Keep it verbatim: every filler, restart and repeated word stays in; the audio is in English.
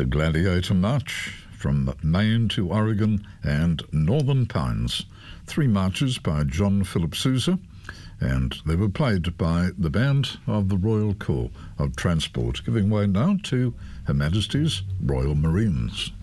the Gladiator March from Maine to Oregon and Northern Pines. Three marches by John Philip Sousa, and they were played by the band of the Royal Corps of Transport, giving way now to Her Majesty's Royal Marines.